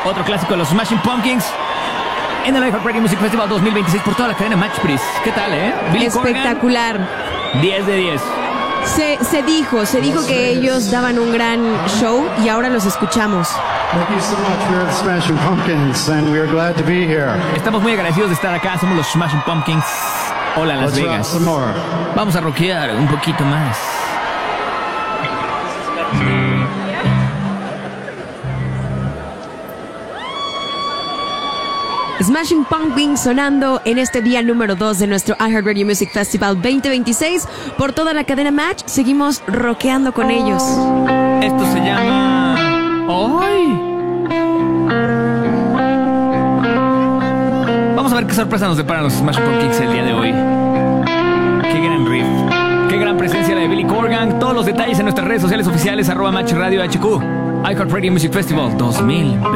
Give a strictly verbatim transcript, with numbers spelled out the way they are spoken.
Otro clásico de los Smashing Pumpkins en el iHeartRadio Music Festival dos mil veintiséis por toda la cadena Match Priest. ¿Qué tal, eh? Billy Espectacular. Corgan, diez de diez. Se, se dijo, se dijo que ellos daban un gran show y ahora los escuchamos. Thank you so much. We're the Smashing Pumpkins, and we are glad to be here. Estamos muy agradecidos de estar acá. Somos los Smashing Pumpkins. Hola, Las Let's rock Vegas. some more. Vamos a rockear un poquito más. Smashing Pumpkins sonando en este día número dos de nuestro iHeartRadio Music Festival veinte veintiséis por toda la cadena Match. Seguimos rockeando con ellos. Esto se llama... ¡Ay! Vamos a ver qué sorpresa nos deparan los Smashing Pumpkins el día de hoy. Qué gran riff. Qué gran presencia la de Billy Corgan. Todos los detalles en nuestras redes sociales oficiales, arroba Match Radio H Q. iHeartRadio Music Festival dos mil veintiséis.